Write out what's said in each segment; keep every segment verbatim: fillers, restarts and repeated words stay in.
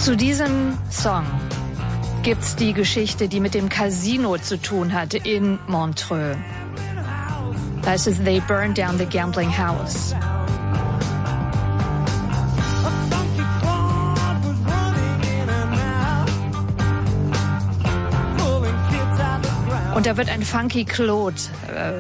Zu diesem Song gibt's die Geschichte, die mit dem Casino zu tun hat in Montreux. Da heißt es, they burned down the gambling house. Und da wird ein Funky Claude äh,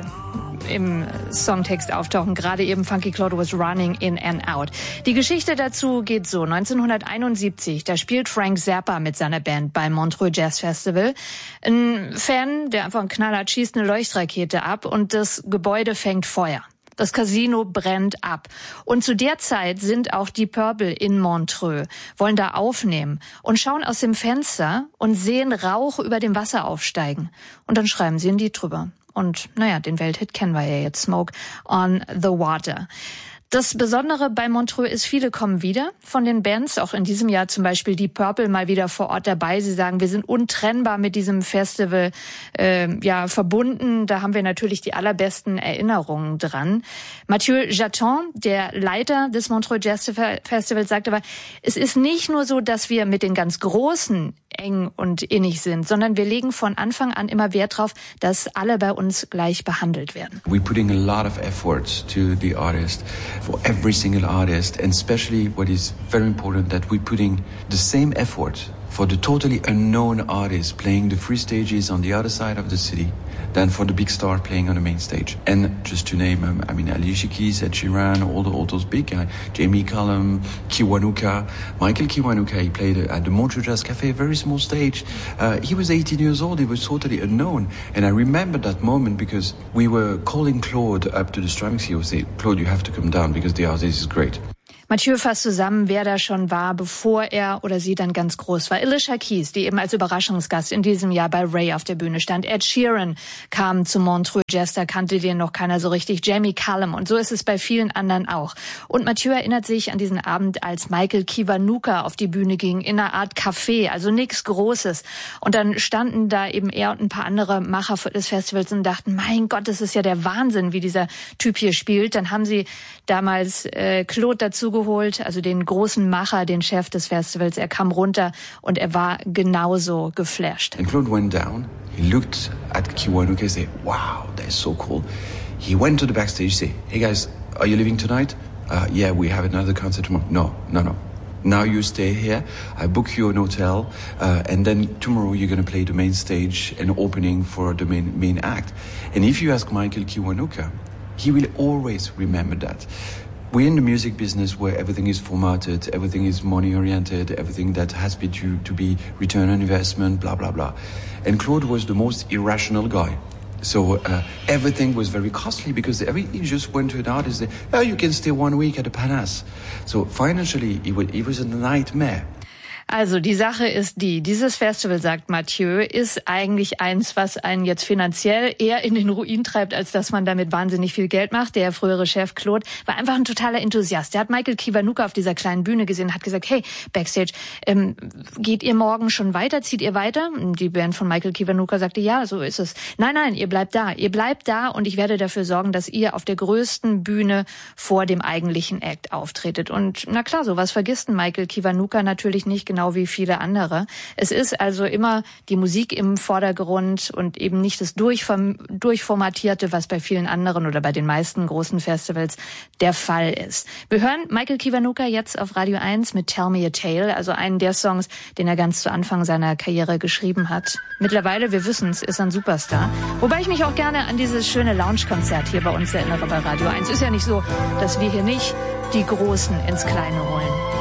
im Songtext auftauchen. Gerade eben Funky Claude was running in and out. Die Geschichte dazu geht so. neunzehnhunderteinundsiebzig, da spielt Frank Zappa mit seiner Band beim Montreux Jazz Festival. Ein Fan, der einfach einen Knaller hat, schießt eine Leuchtrakete ab und das Gebäude fängt Feuer. Das Casino brennt ab. Und zu der Zeit sind auch die Purple in Montreux, wollen da aufnehmen und schauen aus dem Fenster und sehen Rauch über dem Wasser aufsteigen. Und dann schreiben sie ein Lied drüber. Und naja, den Welthit kennen wir ja jetzt, Smoke on the Water. Das Besondere bei Montreux ist, viele kommen wieder von den Bands, auch in diesem Jahr zum Beispiel die Purple mal wieder vor Ort dabei. Sie sagen, wir sind untrennbar mit diesem Festival äh, ja verbunden. Da haben wir natürlich die allerbesten Erinnerungen dran. Mathieu Jaton, der Leiter des Montreux Jazz Festivals, sagte aber, es ist nicht nur so, dass wir mit den ganz Großen eng und innig sind, sondern wir legen von Anfang an immer Wert drauf, dass alle bei uns gleich behandelt werden. We're putting a lot of effort to the artist, for every single artist, and especially what is very important, that we're putting the same effort for the totally unknown artist playing the free stages on the other side of the city than for the big star playing on the main stage. And just to name, um, I mean, Alicia Keys, Ed Sheeran, all, the, all those big guys, Jamie Cullum, Kiwanuka, Michael Kiwanuka, he played at the Montreux Jazz Cafe, a very small stage. Uh, he was eighteen years old, he was totally unknown. And I remember that moment because we were calling Claude up to the strumming C E O, say, Claude, you have to come down because the artist is great. Mathieu fasst zusammen, wer da schon war, bevor er oder sie dann ganz groß war. Alicia Keys, die eben als Überraschungsgast in diesem Jahr bei Ray auf der Bühne stand. Ed Sheeran kam zum Montreux Jazz, da kannte den noch keiner so richtig. Jamie Cullum, und so ist es bei vielen anderen auch. Und Mathieu erinnert sich an diesen Abend, als Michael Kiwanuka auf die Bühne ging, in einer Art Café, also nichts Großes. Und dann standen da eben er und ein paar andere Macher des Festivals und dachten, mein Gott, das ist ja der Wahnsinn, wie dieser Typ hier spielt. Dann haben sie damals äh, Claude dazu geholt, also den großen Macher, den Chef des Festivals. Er kam runter und er war genauso geflasht. And Claude went down, he looked at Kiwanuka and said, wow, that's so cool. He went to the backstage, say, hey guys, are you leaving tonight? Uh, yeah, we have another concert tomorrow. No, no, no. Now you stay here, I book you an hotel, uh, and then tomorrow you're going to play the main stage and opening for the main, main act. And if you ask Michael Kiwanuka, he will always remember that. We're in the music business where everything is formatted, everything is money-oriented, everything that has been to, to be return on investment, blah, blah, blah. And Claude was the most irrational guy. So uh, everything was very costly because every, he just went to an artist and said, oh, you can stay one week at the Palace. So financially, it was, it was a nightmare. Also die Sache ist die, dieses Festival, sagt Mathieu, ist eigentlich eins, was einen jetzt finanziell eher in den Ruin treibt, als dass man damit wahnsinnig viel Geld macht. Der frühere Chef Claude war einfach ein totaler Enthusiast. Der hat Michael Kiwanuka auf dieser kleinen Bühne gesehen, hat gesagt, hey, Backstage, ähm, geht ihr morgen schon weiter, zieht ihr weiter? Die Band von Michael Kiwanuka sagte, ja, so ist es. Nein, nein, ihr bleibt da, ihr bleibt da und ich werde dafür sorgen, dass ihr auf der größten Bühne vor dem eigentlichen Act auftretet. Und na klar, sowas vergisst Michael Kiwanuka natürlich nicht, genau wie viele andere. Es ist also immer die Musik im Vordergrund und eben nicht das Durchform- Durchformatierte, was bei vielen anderen oder bei den meisten großen Festivals der Fall ist. Wir hören Michael Kiwanuka jetzt auf Radio eins mit Tell Me a Tale, also einen der Songs, den er ganz zu Anfang seiner Karriere geschrieben hat. Mittlerweile, wir wissen es, ist ein Superstar. Wobei ich mich auch gerne an dieses schöne Lounge-Konzert hier bei uns erinnere bei Radio eins. Ist ja nicht so, dass wir hier nicht die Großen ins Kleine holen.